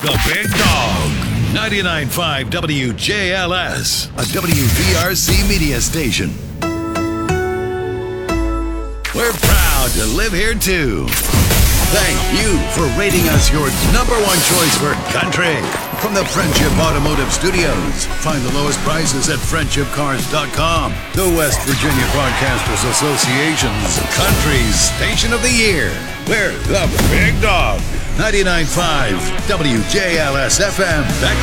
The Big Dog. 99.5 WJLS, a WVRC media station. We're proud to live here too. Thank you for rating us your number one choice for country. From the Friendship Automotive Studios, find the lowest prices at friendshipcars.com. The West Virginia Broadcasters Association's Country Station of the Year. We're the Big Dog. 99.5 WJLS FM. Back